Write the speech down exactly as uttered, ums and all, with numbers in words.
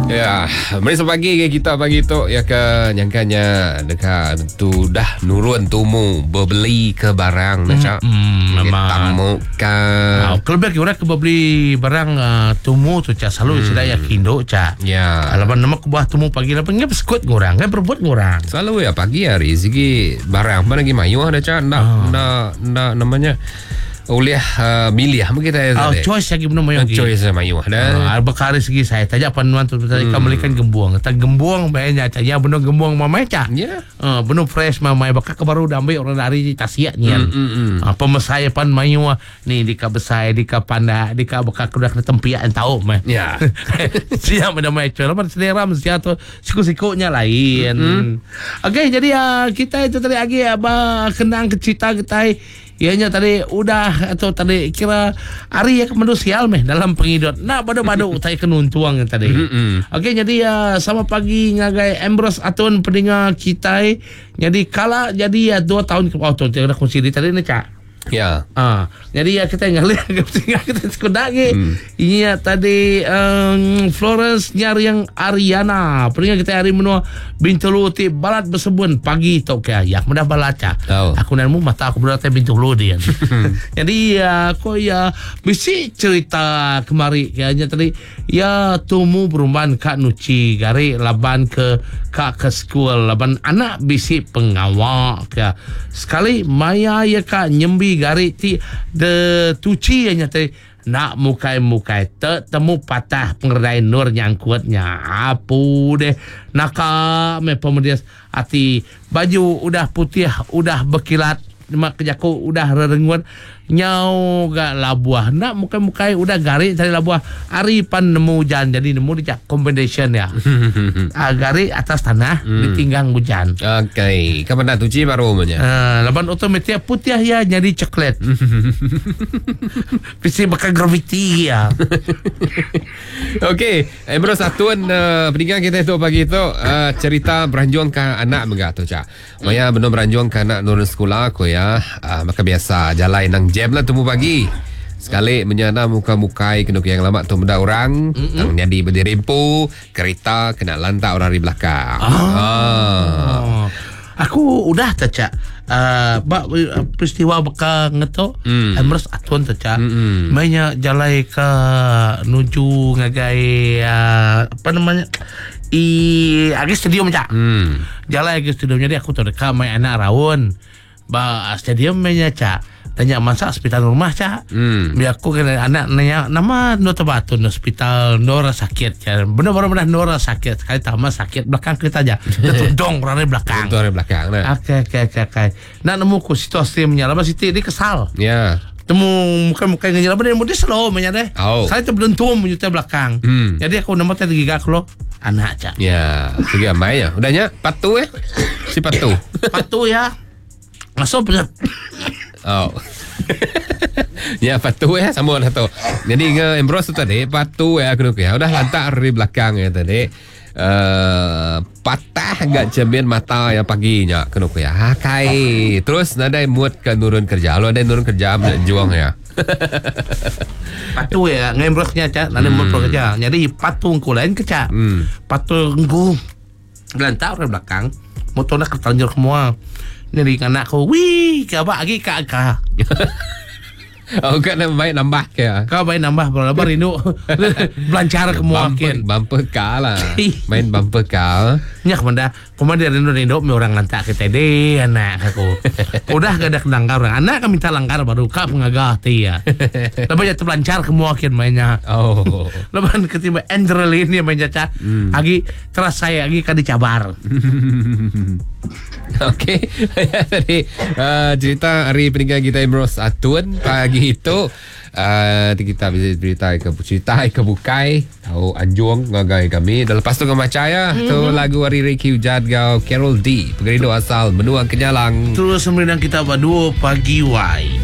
Ya, mereka pagi kita pagi tu ya ke nyangkanya dekat tu dah nurun tumu berbeli ke barang nak cak. Hmm, memang. Tamu kan. Ah, kalau bagi orang ke beli barang uh, tumu tu cak selalu hmm. saya yakin dok cak. Ya. Alapan nama ke buah tumu pagi lapan ngap sekut ngurang, ngap berbuat ngurang. Selalu ya pagi hari segi barang mana lagi mayu ada cak nak Ah. nak nak namanya oleh uh, milih mungkin kita Oh, choice lagi belum mayu lagi. Choice mayu dah. Ah, bakari segi saya tanya panuan tu tadi hmm. belikan gembuang. Tak gembuang banyak tanya benar gembuang mamai cak. Ya. Ah, benar fresh mamai bakal ke baru dah ambil orang dari Tasik ni. Hmm, hmm, hmm. Ah, pemesai pan mayu ni di ka besai di ka panda di ka bakal kuda kena tempian tahu mah. Ya. Siap ada mai cuy. Lepas selera mesti atau siku-sikunya lain. Mm-hmm. Okey, jadi uh, kita itu tadi lagi apa kenang ke cerita kita ianya tadi udah atau tadi kira hari yang manusial meh dalam pengidot. Nah, bado-bado utai kenuntuang yang tadi. Mm-hmm. Okey, jadi uh, sama pagi ngagai Ambrose atun pendengar kita. Jadi kala jadi ya dua tahun ke bawah tu tidak kunci di tadi ni cak. Ya. Ah, jadi ya kita ngalih kita kita sekolah lagi. Hmm. Iya tadi um, Florence nyari yang Ariana. Pernah kita hari menua Bintulu ti balat bersebun pagi tok ke ayak mudah balaca. Oh. Aku nanmu mata aku berata Bintulu dia. Jadi ya aku ya mesti cerita kemari kayaknya tadi ya tumu perumahan Kak Nuci gari laban ke Kak ke sekolah laban anak bisi pengawak ya. Sekali Maya ya Kak nyembi gari ti de tuci nya teh nak mukai-mukai temu patah pengerai nur nyangkutnya apu deh naka me pemudias ati baju udah putih udah berkilat mak kejaku udah rerenguan nyau gak labuah nak mukai-mukai udah gari dari labuah ari pan nemu hujan jadi nemu di combination ya. ah, gari atas tanah hmm. ditinggang hujan. Okey, kapan nak tuci baru umumnya? Uh, laban otomatis putih ya jadi coklat. Pasti bakal graviti ya. Okey, Ambrose satuan uh, peninggang kita itu pagi itu uh, cerita beranjung ke anak megak tu cak. Maya benar beranjung ke anak nurun sekolah aku ya. Uh, maka biasa jalan nang jam lah temu pagi. Sekali menyana muka-mukai kena yang lama tu benda orang mm-hmm. jadi berdirimpu kereta kena lantak orang di belakang. Ah. Ah. Aku udah tecak uh, bak peristiwa beka ngeto mm. Ambrose atuan tecak mm-hmm. mainnya jalai ke nuju ngagai uh, apa namanya i agi stadium cak. Mm. Jalai ke stadium jadi aku terdekat main anak rawon. Ba stadium mainnya cak. Tanya masa hospital rumah cak. Hmm. Biar aku kena anak nanya nama no tebatun hospital Nora sakit. Benar-benar benar Nora sakit. Sekali tambah sakit belakang kita aja. Dong orang belakang. Orang belakang nah. Oke oke oke oke. Nak nemu ku situasi menyala Siti dia kesal. Ya. Yeah. Temu muka-muka yang nyala dia slow menyala deh. Oh. Saya tu berdentum menyutai belakang. Hmm. Jadi aku nama tadi gigak lo anak cak. Ya, segi amai ya. Udahnya patu eh. Si patu. Patu ya. Masuk benar. Oh. Ya patu ya sama lah tu. Jadi nge Ambrose tu tadi patu ya aku ya. Udah lantak di belakang ya tadi. Uh, patah agak cermin mata yang paginya kena ya. Hakai. Terus nada muat ke nurun kerja. Kalau ada nurun kerja menjuang ya. Patu ya nge Ambrose-nya cak nada muat kerja. Jadi patu ku lain ke cak. Hmm. Patu ku lantak di belakang. Motornya ketanjur semua. Jadi anakku, wih, kau bagi kak kak. Oh, kan baik nambah ke? Kau baik nambah berapa rindu belancar ke mungkin. Bumper car lah. Main bumper car. Nyak benda, kemudian rindu rindu mi orang lantak kita deh anak aku. Udah gak ada kelanggar orang. Anak kan minta langgar baru kak pengagah ya. Lepas jatuh belancar ke mungkin mainnya. Oh. Lepas ketiba Andrelin yang main caca. Hmm. Agi keras saya agi kan dicabar. Okey. Tadi uh, cerita hari peninggalan kita Ambrose Atun pagi itu uh, kita bisa cerita ke cerita ke bukai tahu anjung ngagai kami dan lepas tu ngamacaya mm-hmm. tu lagu hari Ricky Ujad gau Carol D Pegerindo asal Menuang Kenyalang terus sembilan kita berdua pagi wai.